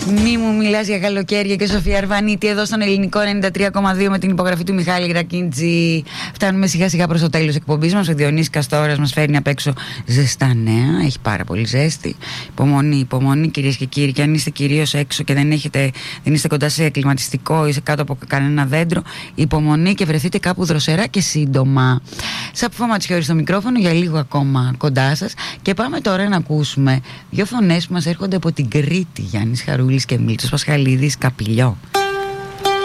Μη μου μιλάς για καλοκαίρια και Σοφία Αρβανίτη εδώ στον Ελληνικό 93,2 με την υπογραφή του Μιχάλη Γρακίντζη. Φτάνουμε σιγά σιγά προς το τέλος της εκπομπής μας. Ο Διονύσης Καστόρας μας φέρνει απ' έξω ζεστά νέα. Έχει πάρα πολύ ζέστη. Υπομονή, υπομονή κυρίες και κύριοι. Και αν είστε κυρίως έξω και δεν είστε κοντά σε κλιματιστικό ή σε κάτω από κανένα δέντρο, υπομονή και βρεθείτε κάπου δροσερά και σύντομα. Σαπφό Ματσιώρη στο μικρόφωνο για λίγο ακόμα κοντά σας. Και πάμε τώρα να ακούσουμε δύο φωνές που μας έρχονται από την Κρήτη. Γιάννης Χαρούλης και Μίλτος Πασχαλίδης, Καπηλιό.